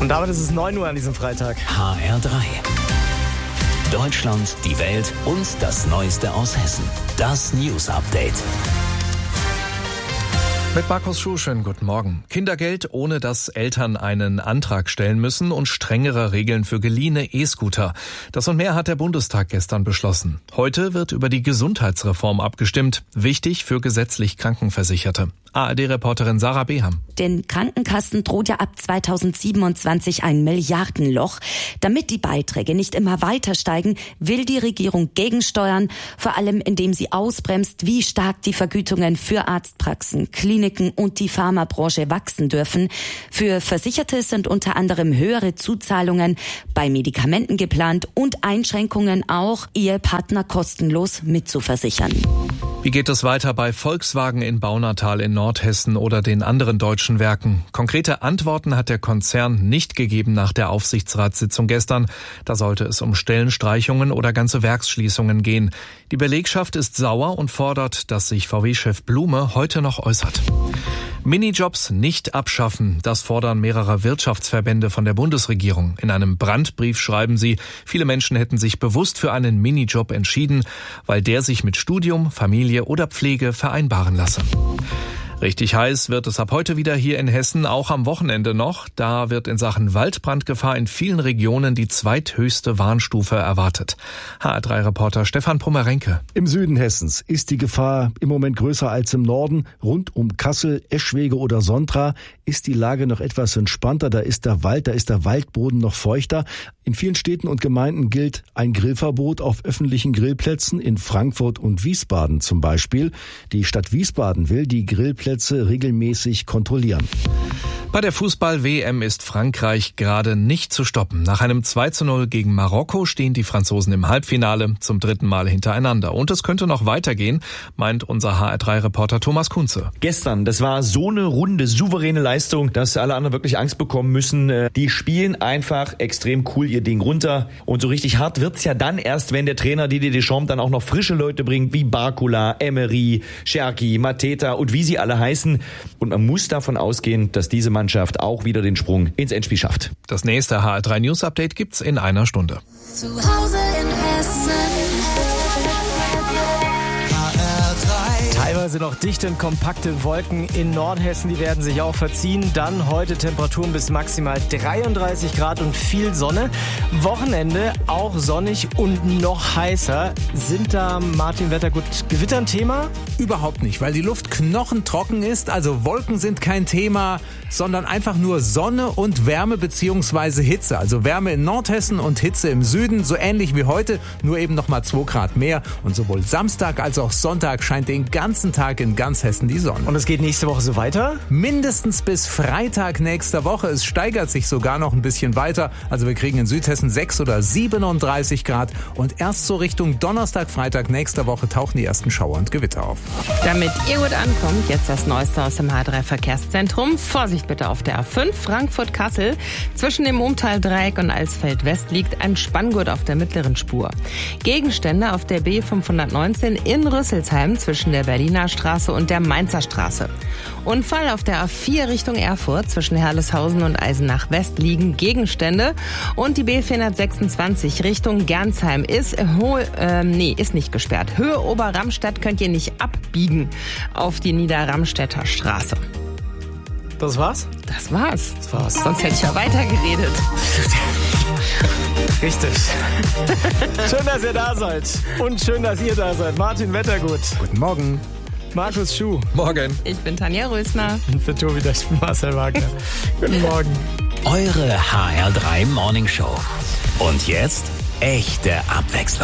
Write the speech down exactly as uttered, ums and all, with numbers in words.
Und damit ist es neun Uhr an diesem Freitag. H R drei. Deutschland, die Welt und das Neueste aus Hessen. Das News Update. Mit Markus Schuh, schönen guten Morgen. Kindergeld, ohne dass Eltern einen Antrag stellen müssen und strengere Regeln für geliehene E-Scooter. Das und mehr hat der Bundestag gestern beschlossen. Heute wird über die Gesundheitsreform abgestimmt. Wichtig für gesetzlich Krankenversicherte. A R D-Reporterin Sarah Beham. Den Krankenkassen droht ja ab zweitausendsiebenundzwanzig ein Milliardenloch. Damit die Beiträge nicht immer weiter steigen, will die Regierung gegensteuern, vor allem indem sie ausbremst, wie stark die Vergütungen für Arztpraxen, Kliniken und die Pharmabranche wachsen dürfen. Für Versicherte sind unter anderem höhere Zuzahlungen bei Medikamenten geplant und Einschränkungen auch, Ehepartner kostenlos mitzuversichern. Wie geht es weiter bei Volkswagen in Baunatal in Nordhessen oder den anderen deutschen Werken? Konkrete Antworten hat der Konzern nicht gegeben nach der Aufsichtsratssitzung gestern. Da sollte es um Stellenstreichungen oder ganze Werksschließungen gehen. Die Belegschaft ist sauer und fordert, dass sich V W-Chef Blume heute noch äußert. Minijobs nicht abschaffen, das fordern mehrere Wirtschaftsverbände von der Bundesregierung. In einem Brandbrief schreiben sie, viele Menschen hätten sich bewusst für einen Minijob entschieden, weil der sich mit Studium, Familie oder Pflege vereinbaren lasse. Richtig heiß wird es ab heute wieder hier in Hessen, auch am Wochenende noch. Da wird in Sachen Waldbrandgefahr in vielen Regionen die zweithöchste Warnstufe erwartet. H R drei-Reporter Stefan Pommerenke. Im Süden Hessens ist die Gefahr im Moment größer als im Norden. Rund um Kassel, Eschwege oder Sontra ist die Lage noch etwas entspannter. Da ist der Wald, da ist der Waldboden noch feuchter. In vielen Städten und Gemeinden gilt ein Grillverbot auf öffentlichen Grillplätzen, in Frankfurt und Wiesbaden zum Beispiel. Die Stadt Wiesbaden will die Grillplätze regelmäßig kontrollieren. Bei der Fußball-W M ist Frankreich gerade nicht zu stoppen. Nach einem zwei zu null gegen Marokko stehen die Franzosen im Halbfinale zum dritten Mal hintereinander. Und es könnte noch weitergehen, meint unser H R drei-Reporter Thomas Kunze. Gestern, das war so eine runde, souveräne Leistung, dass alle anderen wirklich Angst bekommen müssen. Die spielen einfach extrem cool ihr Ding runter. Und so richtig hart wird's ja dann erst, wenn der Trainer Didier Deschamps dann auch noch frische Leute bringt, wie Barcola, Emery, Cherki, Mateta und wie sie alle heißen. Und man muss davon ausgehen, dass diese Mannschaft auch wieder den Sprung ins Endspiel schafft. Das nächste H R drei News Update gibt's in einer Stunde. Zu Hause in Hessen. Teilweise noch dichte und kompakte Wolken in Nordhessen, die werden sich auch verziehen. Dann heute Temperaturen bis maximal dreiunddreißig Grad und viel Sonne. Wochenende auch sonnig und noch heißer. Sind da, Martin Wettergut, Gewitter ein Thema? Überhaupt nicht, weil die Luft knochentrocken ist. Also Wolken sind kein Thema, sondern einfach nur Sonne und Wärme bzw. Hitze. Also Wärme in Nordhessen und Hitze im Süden, so ähnlich wie heute, nur eben noch mal zwei Grad mehr. Und sowohl Samstag als auch Sonntag scheint den ganzen Tag in ganz Hessen die Sonne. Und es geht nächste Woche so weiter? Mindestens bis Freitag nächster Woche. Es steigert sich sogar noch ein bisschen weiter. Also wir kriegen in Südhessen sechs oder siebenunddreißig Grad. Und erst so Richtung Donnerstag, Freitag nächster Woche tauchen die ersten Schauer und Gewitter auf. Damit ihr gut ankommt, jetzt das Neueste aus dem H drei Verkehrszentrum. Vorsicht bitte auf der A fünf Frankfurt-Kassel. Zwischen dem Umtal-Dreieck und Alsfeld-West liegt ein Spanngurt auf der mittleren Spur. Gegenstände auf der B fünfhundertneunzehn in Rüsselsheim zwischen der Berliner Straße und der Mainzer Straße. Unfall auf der A vier Richtung Erfurt zwischen Herleshausen und Eisenach West liegen Gegenstände. Und die B vierhundertsechsundzwanzig Richtung Gernsheim ist, hohe, äh, nee, ist nicht gesperrt. Höhe Oberramstadt könnt ihr nicht abbiegen auf die Niederramstädter Straße. Das war's? Das war's. Das war's. Sonst hätte ich ja weitergeredet. Richtig. Schön, dass ihr da seid. Und schön, dass ihr da seid. Martin Wettergut. Guten Morgen. Markus Schuh. Morgen. Ich bin Tanja Rösner. Und für Tobi, das bin Marcel Wagner. Guten Morgen. Eure H R drei Morning Show. Und jetzt echte Abwechslung.